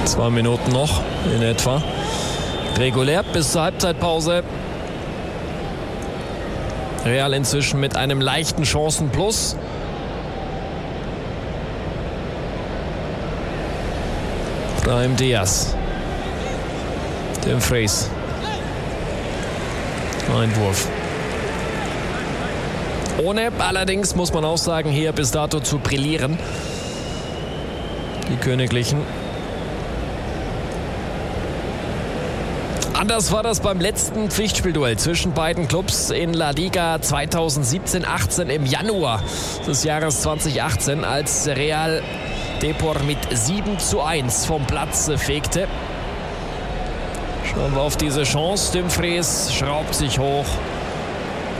2 Minuten noch in etwa. Regulär bis zur Halbzeitpause. Real inzwischen mit einem leichten Chancenplus. Brahim Diaz. Dumfries. Einwurf. Ohne allerdings, muss man auch sagen, hier bis dato zu brillieren. Die Königlichen. Anders war das beim letzten Pflichtspielduell zwischen beiden Clubs in La Liga 2017-18 im Januar des Jahres 2018, als Real Depor mit 7:1 vom Platz fegte. Schauen wir auf diese Chance. Dumfries schraubt sich hoch.